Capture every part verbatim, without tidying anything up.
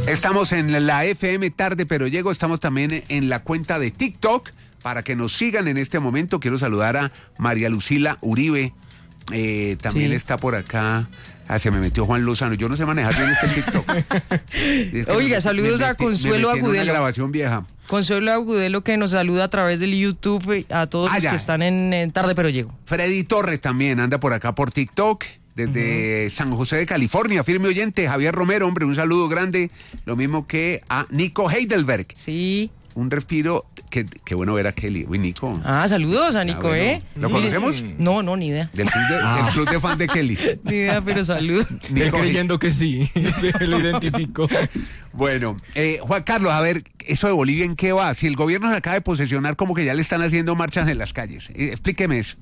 Estamos en la F M Tarde Pero Llego, estamos también en la cuenta de TikTok para que nos sigan en este momento. Quiero saludar a María Lucila Uribe, eh, también sí. Está por acá. Ah, se me metió Juan Lozano. Yo no sé manejar bien este TikTok. Es Oiga, me, saludos me a metí, Consuelo me metí Agudelo. En una grabación vieja. Consuelo Agudelo, que nos saluda a través del YouTube, a todos ah, los ya. que están en, en Tarde Pero Llego. Freddy Torres también anda por acá por TikTok, desde uh-huh. San José de California, firme oyente. Javier Romero, hombre, un saludo grande. Lo mismo que a Nico Heidelberg. Sí. Un respiro, qué, qué bueno ver a Kelly. Uy, Nico. Ah, saludos a Nico, ah, bueno. ¿eh? ¿Lo conocemos? No, no, ni idea. Del club de, ah. del club de fan de Kelly. Ni idea, pero saludos. Él creyendo que sí, lo identificó. Bueno, eh, Juan Carlos, a ver, eso de Bolivia, ¿en qué va? Si el gobierno se acaba de posesionar, como que ya le están haciendo marchas en las calles. Eh, explíqueme eso.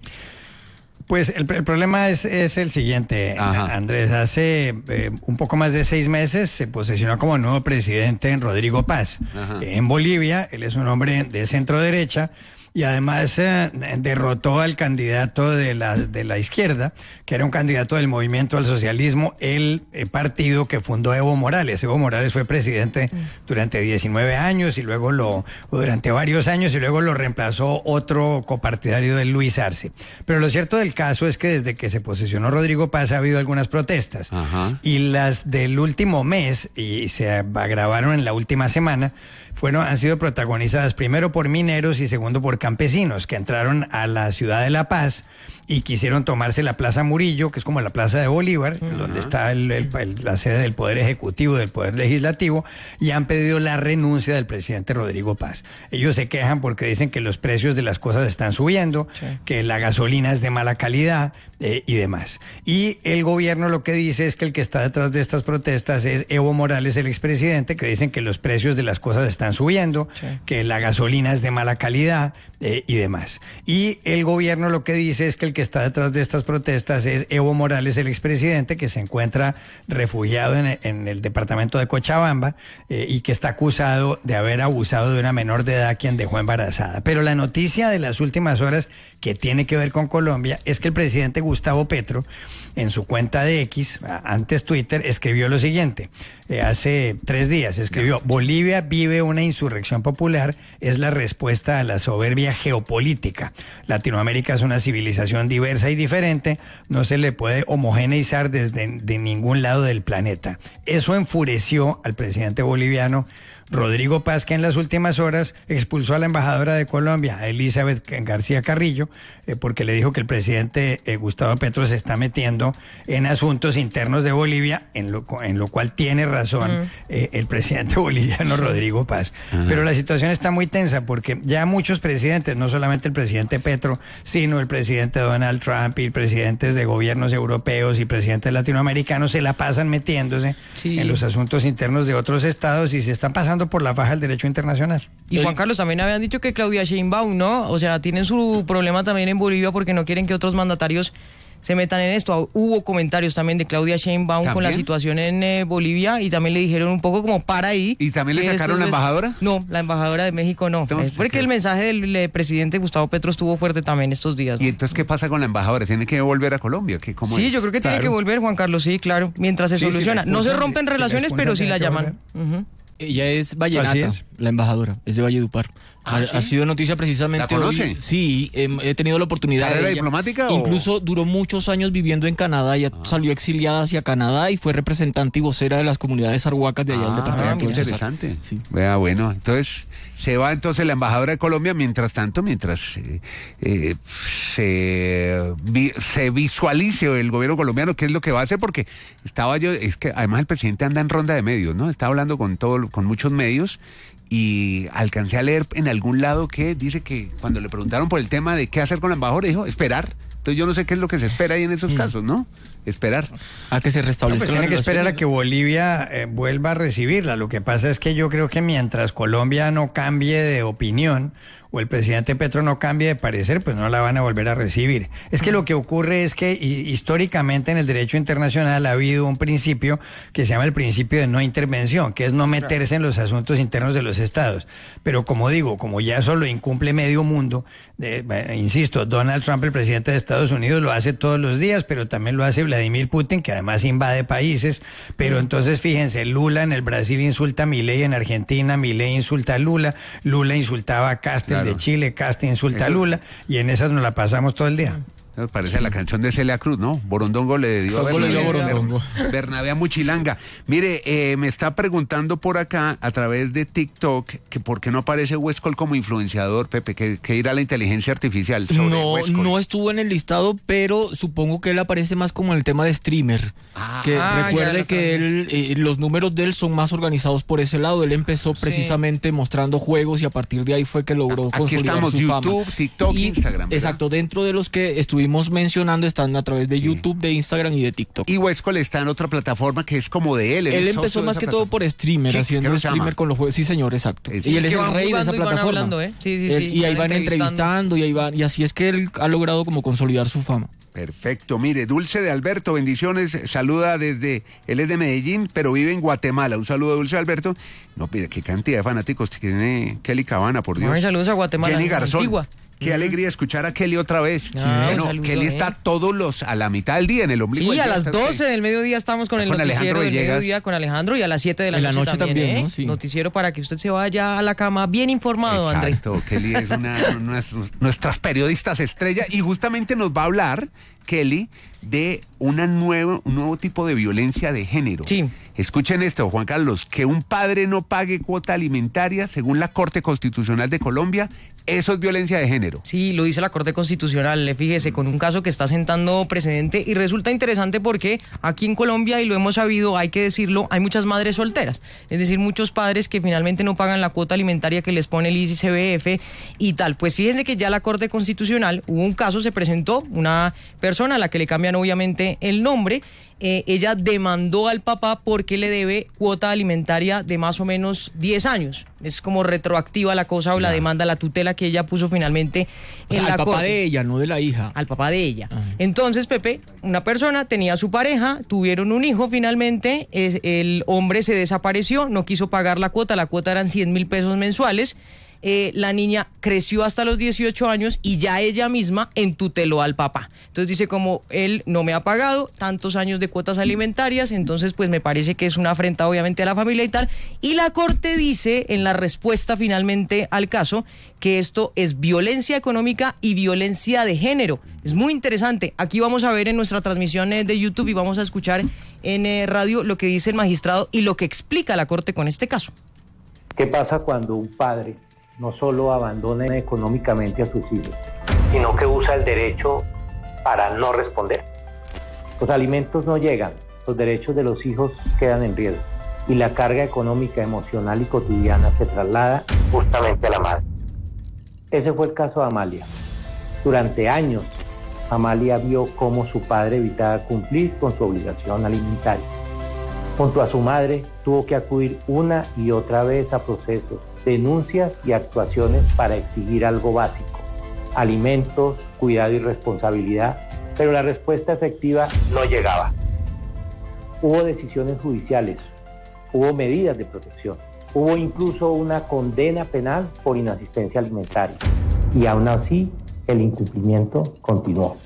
Pues el, el problema es, es el siguiente, Ajá. Andrés. Hace eh, un poco más de seis meses se posesionó como nuevo presidente Rodrigo Paz eh, en Bolivia. Él es un hombre de centro derecha y además eh, derrotó al candidato de la, de la izquierda, que era un candidato del Movimiento al Socialismo, el eh, partido que fundó Evo Morales. Evo Morales fue presidente durante diecinueve años y luego lo, durante varios años y luego lo reemplazó otro copartidario de Luis Arce. Pero lo cierto del caso es que desde que se posesionó Rodrigo Paz ha habido algunas protestas. Ajá. Y las del último mes, y se agravaron en la última semana, fueron, han sido protagonizadas primero por mineros y segundo por campesinos que entraron a la ciudad de La Paz y quisieron tomarse la Plaza Murillo, que es como la Plaza de Bolívar, uh-huh. donde está el, el, el, la sede del Poder Ejecutivo, del Poder Legislativo, y han pedido la renuncia del presidente Rodrigo Paz. Ellos se quejan porque dicen que los precios de las cosas están subiendo, sí. que la gasolina es de mala calidad eh, y demás. Y el gobierno lo que dice es que el que está detrás de estas protestas es Evo Morales, el expresidente, que dicen que los precios de las cosas están subiendo, sí. que la gasolina es de mala calidad eh, y demás. Y el gobierno lo que dice es que el que está detrás de estas protestas es Evo Morales, el expresidente, que se encuentra refugiado en, en el departamento de Cochabamba eh, y que está acusado de haber abusado de una menor de edad quien dejó embarazada. Pero la noticia de las últimas horas que tiene que ver con Colombia es que el presidente Gustavo Petro, en su cuenta de X, antes Twitter, escribió lo siguiente. Eh, hace tres días escribió: Bolivia vive una insurrección popular, es la respuesta a la soberbia geopolítica. Latinoamérica es una civilización diversa y diferente, no se le puede homogeneizar desde de ningún lado del planeta. Eso enfureció al presidente boliviano Rodrigo Paz, que en las últimas horas expulsó a la embajadora de Colombia, a Elizabeth García Carrillo, eh, porque le dijo que el presidente eh, Gustavo Petro se está metiendo en asuntos internos de Bolivia, en lo, en lo cual tiene razón mm. eh, el presidente boliviano Rodrigo Paz. Uh-huh. Pero la situación está muy tensa porque ya muchos presidentes, no solamente el presidente Petro, sino el presidente Donald Trump y presidentes de gobiernos europeos y presidentes latinoamericanos se la pasan metiéndose sí. en los asuntos internos de otros estados y se están pasando por la faja del derecho internacional. Y Juan Carlos, también habían dicho que Claudia Sheinbaum, ¿no? O sea, tienen su problema también en Bolivia porque no quieren que otros mandatarios se metan en esto. Hubo comentarios también de Claudia Sheinbaum ¿También? con la situación en eh, Bolivia y también le dijeron un poco como para ahí. ¿Y también le sacaron la embajadora? Es, no, la embajadora de México no. Entonces, es porque ¿qué? el mensaje del el presidente Gustavo Petro estuvo fuerte también estos días, ¿no? ¿Y entonces qué pasa con la embajadora? ¿Tiene que volver a Colombia? ¿Qué, cómo sí, es? yo creo que claro. tiene que volver, Juan Carlos, sí, claro, mientras se sí, soluciona. Si expulsan, no se rompen si, relaciones, si pero sí la llaman. Uh-huh. Ella es vallenata, es. la embajadora, es de Valledupar. ¿Ah, ha, sí? ha sido noticia precisamente ¿La conoce? hoy. Sí, eh, he tenido la oportunidad. ¿Carrera de ella. diplomática? Incluso o... duró muchos años viviendo en Canadá. Ella ah. salió exiliada hacia Canadá y fue representante y vocera de las comunidades arhuacas de allá ah, del departamento. Muy interesante. Sí. Vea, bueno, entonces se va entonces la embajadora de Colombia. Mientras tanto, mientras eh, eh, se, vi, se visualice el gobierno colombiano qué es lo que va a hacer, porque estaba yo, es que además el presidente anda en ronda de medios, ¿no? Está hablando con todo, con muchos medios. Y alcancé a leer en algún lado que dice que cuando le preguntaron por el tema de qué hacer con la embajadora, dijo, esperar. Entonces yo no sé qué es lo que se espera ahí en esos mm. casos, ¿no? Esperar. A que se restablezca. No, pues tiene que esperar a que Bolivia eh, vuelva a recibirla. Lo que pasa es que yo creo que mientras Colombia no cambie de opinión o el presidente Petro no cambie de parecer, pues no la van a volver a recibir. Es que lo que ocurre es que históricamente en el derecho internacional ha habido un principio que se llama el principio de no intervención, que es no meterse en los asuntos internos de los estados. Pero como digo, como ya eso lo incumple medio mundo, eh, insisto, Donald Trump, el presidente de Estados Unidos, lo hace todos los días, pero también lo hace Vladimir Putin, que además invade países. Pero entonces fíjense, Lula en el Brasil insulta a Milei, en Argentina Milei insulta a Lula, Lula insultaba a Castel claro. de Chile, Castel insulta Eso. a Lula, y en esas nos la pasamos todo el día. Me parece la canción de Celia Cruz, ¿no? Borondongo le dio a Bernabé, Bernabé a Muchilanga. Mire, eh, me está preguntando por acá, a través de TikTok, que por qué no aparece Westcol como influenciador, Pepe, que, que irá la inteligencia artificial sobre No, Westcol. no estuvo en el listado, pero supongo que él aparece más como en el tema de streamer. Ah, que ah, recuerde que él, eh, los números de él son más organizados por ese lado. Él empezó precisamente sí. mostrando juegos y a partir de ahí fue que logró Aquí consolidar estamos, su YouTube, fama. TikTok, y, Instagram. ¿verdad? Exacto, dentro de los que estuvimos mencionando están a través de sí. YouTube, de Instagram y de TikTok. Y Westcol está en otra plataforma que es como de él. Él, él empezó más que todo por streamer, sí, haciendo streamer con los juegos. Sí, señor, exacto. Sí, y él es el rey de esa plataforma. Hablando, ¿eh? sí, sí, él, sí, y ahí van entrevistando y ahí van, y así es que él ha logrado como consolidar su fama. Perfecto, mire, Dulce de Alberto, bendiciones, saluda desde, él es de Medellín, pero vive en Guatemala, un saludo a Dulce de Alberto. No, mire, qué cantidad de fanáticos tiene Kelly Cabana, por Dios. Bueno, saludos a Guatemala. Jenny Garzón. Antigua. Qué uh-huh. alegría escuchar a Kelly otra vez. Sí, ah, bueno, saludo, Kelly eh. está todos los, a la mitad del día en el ombligo. Sí, del a día, las doce usted? del mediodía estamos con el con noticiero del Villegas. mediodía con Alejandro y a las siete de la, en noche, la noche también, también ¿eh? ¿no? Sí. Noticiero para que usted se vaya a la cama bien informado, Andrés. Exacto, Kelly es una de nuestras periodistas estrella y justamente nos va a hablar, Kelly, de una nueva, un nuevo tipo de violencia de género. Sí. Escuchen esto, Juan Carlos, que un padre no pague cuota alimentaria, según la Corte Constitucional de Colombia, eso es violencia de género. Sí, lo dice la Corte Constitucional, fíjese, con un caso que está sentando precedente y resulta interesante porque aquí en Colombia, y lo hemos sabido, hay que decirlo, hay muchas madres solteras, es decir, muchos padres que finalmente no pagan la cuota alimentaria que les pone el I C B F y tal. Pues fíjense que ya la Corte Constitucional, hubo un caso, se presentó una persona a la que le cambian obviamente el nombre, eh, ella demandó al papá porque le debe cuota alimentaria de más o menos diez años. Es como retroactiva la cosa o la demanda, la tutela que ella puso finalmente o en sea, la al papá corte. de ella, no de la hija. Al papá de ella. Ajá. Entonces, Pepe, una persona tenía a su pareja, tuvieron un hijo finalmente, el, el hombre se desapareció, no quiso pagar la cuota, la cuota eran cien mil pesos mensuales. Eh, la niña creció hasta los dieciocho años y ya ella misma entuteló al papá. Entonces dice, como él no me ha pagado tantos años de cuotas alimentarias, entonces pues me parece que es una afrenta obviamente a la familia y tal. Y la Corte dice en la respuesta finalmente al caso que esto es violencia económica y violencia de género. Es muy interesante. Aquí vamos a ver en nuestra transmisión de YouTube y vamos a escuchar en eh, radio lo que dice el magistrado y lo que explica la Corte con este caso. ¿Qué pasa cuando un padre no solo abandona económicamente a sus hijos, sino que usa el derecho para no responder? Los alimentos no llegan, los derechos de los hijos quedan en riesgo y la carga económica, emocional y cotidiana se traslada justamente a la madre. Ese fue el caso de Amalia. Durante años, Amalia vio cómo su padre evitaba cumplir con su obligación alimentaria. Junto a su madre, tuvo que acudir una y otra vez a procesos, denuncias y actuaciones para exigir algo básico: alimentos, cuidado y responsabilidad, pero la respuesta efectiva no llegaba. Hubo decisiones judiciales, hubo medidas de protección, hubo incluso una condena penal por inasistencia alimentaria, y aún así el incumplimiento continuó.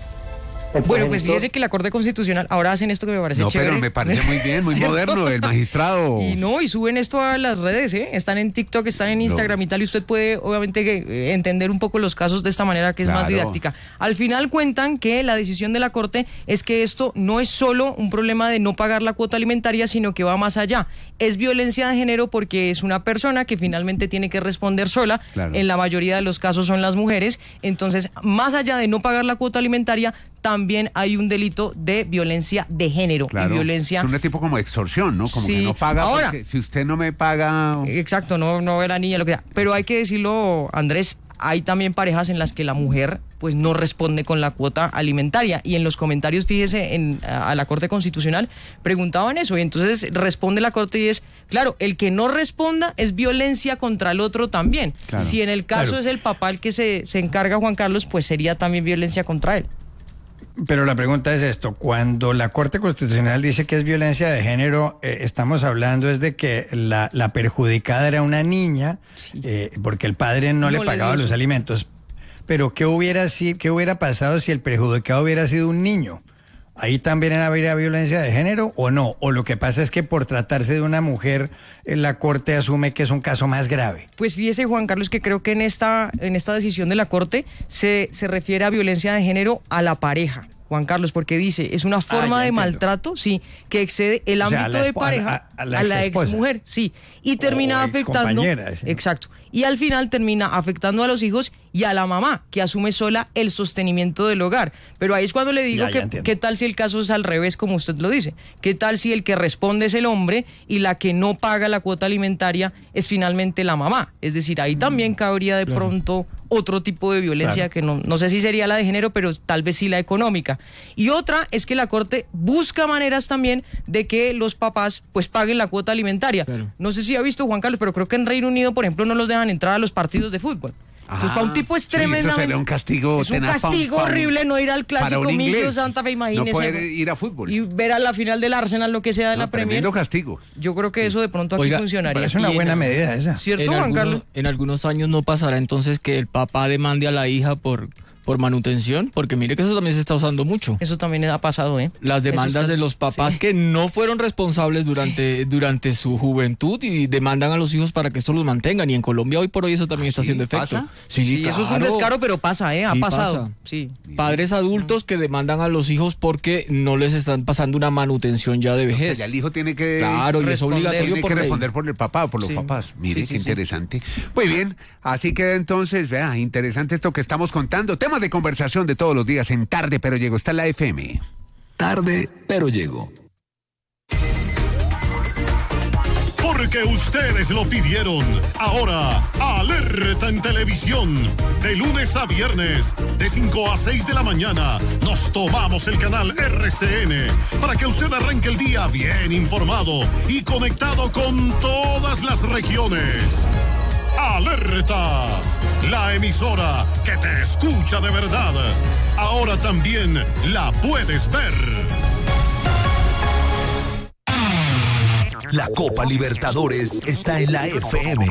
Bueno, pues fíjese que la Corte Constitucional ahora hacen esto que me parece no, chévere. No, pero me parece muy bien, muy moderno, el magistrado. Y no, y suben esto a las redes, ¿eh? Están en TikTok, están en Instagram no. y tal, y usted puede, obviamente, eh, entender un poco los casos de esta manera que es claro. más didáctica. Al final cuentan que la decisión de la Corte es que esto no es solo un problema de no pagar la cuota alimentaria, sino que va más allá. Es violencia de género porque es una persona que finalmente tiene que responder sola. Claro. En la mayoría de los casos son las mujeres. Entonces, más allá de no pagar la cuota alimentaria, también hay un delito de violencia de género. Claro, y violencia... es un tipo como de extorsión, ¿no? Como sí. que no paga, ahora, porque si usted no me paga... Exacto, no, no era niña, lo que sea. Pero hay que decirlo, Andrés, hay también parejas en las que la mujer pues no responde con la cuota alimentaria, y en los comentarios, fíjese, en, a, a la Corte Constitucional preguntaban eso, y entonces responde la Corte y es, claro, el que no responda es violencia contra el otro también. Claro. Si en el caso claro. es el papá el que se, se encarga, Juan Carlos, pues sería también violencia contra él. Pero la pregunta es esto, cuando la Corte Constitucional dice que es violencia de género, eh, estamos hablando es de que la, la perjudicada era una niña, sí. eh, porque el padre no, no le pagaba le los alimentos. Pero ¿qué hubiera, si, ¿qué hubiera pasado si el perjudicado hubiera sido un niño? ¿Ahí también habría violencia de género o no? ¿O lo que pasa es que por tratarse de una mujer, la Corte asume que es un caso más grave? Pues fíjese, Juan Carlos, que creo que en esta, en esta decisión de la Corte se, se refiere a violencia de género a la pareja, Juan Carlos, porque dice, es una forma ah, de entiendo. maltrato, sí, que excede el o ámbito sea, de pareja a, a la, a la exmujer, sí, y termina o afectando... Sí. Exacto. Y al final termina afectando a los hijos y a la mamá, que asume sola el sostenimiento del hogar. Pero ahí es cuando le digo ya, ya que qué tal si el caso es al revés, como usted lo dice. ¿Qué tal si el que responde es el hombre y la que no paga la cuota alimentaria es finalmente la mamá? Es decir, ahí también cabría de claro. pronto otro tipo de violencia claro. que no, no sé si sería la de género, pero tal vez sí la económica. Y otra es que la Corte busca maneras también de que los papás pues paguen la cuota alimentaria. Claro. No sé si ha visto, Juan Carlos, pero creo que en Reino Unido, por ejemplo, no los dejan entrar a los partidos de fútbol. Entonces, ah, para un tipo es sí, tremendamente... Eso sería un castigo. Es un castigo pa, horrible no ir al clásico Millo Santa Fe, imagínese. No puede ir a fútbol. Y ver a la final del Arsenal, lo que sea de no, la Premier. Tremendo castigo. Yo creo que sí. eso de pronto aquí Oiga, funcionaría. Es una buena en, medida esa. ¿Cierto, en Juan algunos, Carlos? En algunos años no pasará entonces que el papá demande a la hija por... por manutención, porque mire que eso también se está usando mucho. Eso también ha pasado, ¿eh? Las demandas de los papás sí. que no fueron responsables durante, sí. durante su juventud y demandan a los hijos para que esto los mantengan. Y en Colombia hoy por hoy eso también ¿Ah, está sí? haciendo efecto. ¿Pasa? Sí, sí, claro. Eso es un descaro, pero pasa, ¿eh? Ha sí, pasado. Pasa. Sí. Padres adultos que demandan a los hijos porque no les están pasando una manutención ya de vejez. O sea, ya el hijo tiene que... Claro, y es obligatorio tiene por que ley. responder por el papá o por los sí. papás. Mire, sí, sí, qué sí. interesante. Muy bien, así queda entonces, vea, interesante esto que estamos contando. Temas de conversación de todos los días en Tarde Pero Llego. Está en la F M. Tarde Pero Llego. Porque ustedes lo pidieron. Ahora, Alerta en Televisión. De lunes a viernes, de cinco a seis de la mañana, nos tomamos el canal R C N para que usted arranque el día bien informado y conectado con todas las regiones. Alerta, la emisora que te escucha de verdad. Ahora también la puedes ver. La Copa Libertadores está en la F M.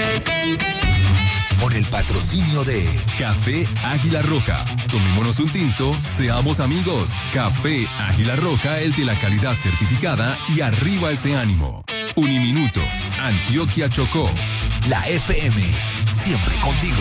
Con el patrocinio de Café Águila Roja. Tomémonos un tinto, seamos amigos. Café Águila Roja, el de la calidad certificada, y arriba ese ánimo. Uniminuto, Antioquia Chocó. La F M, siempre contigo.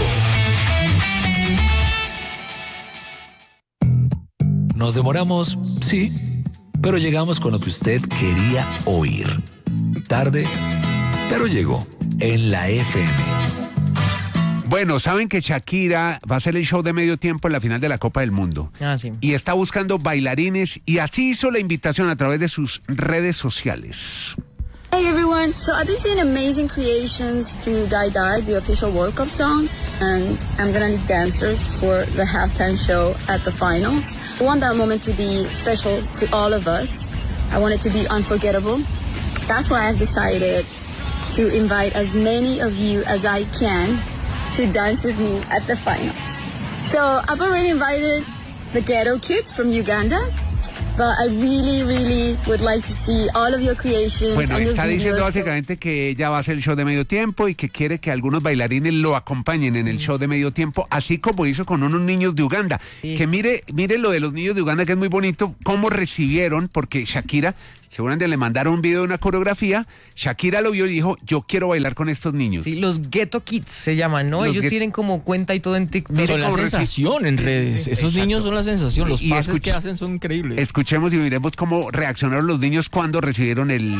Nos demoramos, sí, pero llegamos con lo que usted quería oír. Tarde, pero llegó en la F M. Bueno, saben que Shakira va a hacer el show de medio tiempo en la final de la Copa del Mundo. Ah, sí. Y está buscando bailarines y así hizo la invitación a través de sus redes sociales. Hey everyone, so I've been seeing amazing creations to Die Die, the official World Cup song, and I'm gonna need dancers for the halftime show at the finals. I want that moment to be special to all of us. I want it to be unforgettable. That's why I've decided to invite as many of you as I can to dance with me at the finals. So I've already invited the Ghetto Kids from Uganda. But I really, really would like to see all of your creations. Bueno, and your está videos. diciendo básicamente que ella va a hacer el show de medio tiempo y que quiere que algunos bailarines lo acompañen en el show de medio tiempo, así como hizo con unos niños de Uganda. Sí. Que mire, mire lo de los niños de Uganda, que es muy bonito, cómo recibieron, porque Shakira, seguramente le mandaron un video de una coreografía, Shakira lo vio y dijo, yo quiero bailar con estos niños. Sí, los Ghetto Kids se llaman, ¿no? Los Ellos get... tienen como cuenta y todo en TikTok. Son la sensación en redes. Esos Exacto. niños son la sensación. Los y pases escuch... que hacen son increíbles. Escuchemos y miremos cómo reaccionaron los niños cuando recibieron el,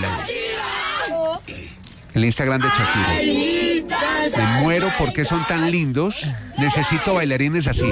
el Instagram de Shakira. Me muero porque son tan lindos. Necesito bailarines así.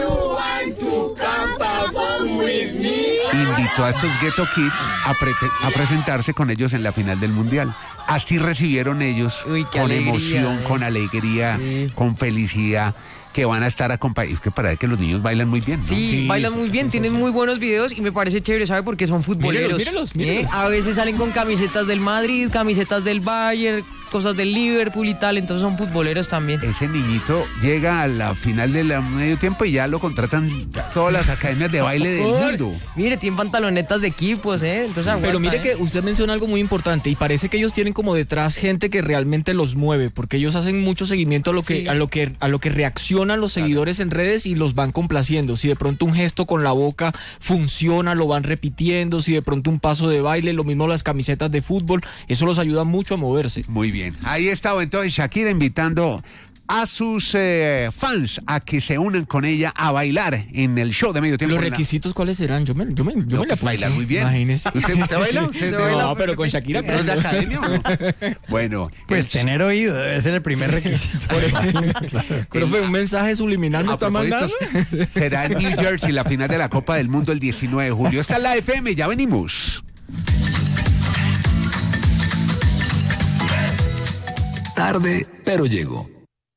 Invitó a estos Ghetto Kids a, pre a presentarse con ellos en la final del Mundial. Así recibieron ellos. Uy, con alegría, emoción, eh. con alegría, sí. con felicidad. que van a estar acompañados. Es que parece que los niños bailan muy bien, ¿no? Sí, sí bailan muy bien, tienen muy buenos videos y me parece chévere, ¿sabe? Porque son futboleros. Mírelos, mírelos, mírelos. ¿Eh? A veces salen con camisetas del Madrid, camisetas del Bayern, cosas del Liverpool y tal, entonces son futboleros también. Ese niñito llega a la final del medio tiempo y ya lo contratan todas las academias de baile del mundo. Mire, tienen pantalonetas de equipos, ¿eh? Entonces aguanta, pero mire ¿eh? que usted menciona algo muy importante y parece que ellos tienen como detrás gente que realmente los mueve, porque ellos hacen mucho seguimiento a lo que, sí. a lo que, a lo que reaccionan los seguidores claro. en redes y los van complaciendo. Si de pronto un gesto con la boca funciona, lo van repitiendo, si de pronto un paso de baile, lo mismo las camisetas de fútbol, eso los ayuda mucho a moverse. Muy bien. Bien, ahí estaba entonces Shakira invitando a sus eh, fans a que se unan con ella a bailar en el show de medio tiempo. ¿Los requisitos cuáles serán? Yo me, yo me, yo no, me la pues bailar muy bien. Imagínese. ¿Usted, ¿Usted baila? ¿Usted no, baila? No, pero con Shakira. ¿Pero es de academia o no? Bueno. Pues el... tener oído debe ser el primer requisito. Claro. Pero fue un mensaje subliminal me está mandando. Será en New Jersey la final de la Copa del Mundo el diecinueve de julio. Esta es la F M, ya venimos. Tarde, pero llego.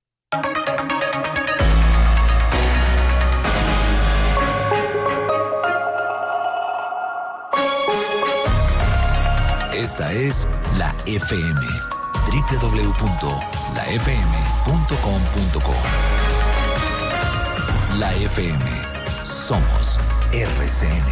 Esta es la F M. doble u doble u doble u punto la f m punto com punto co. La F M. Somos R C N.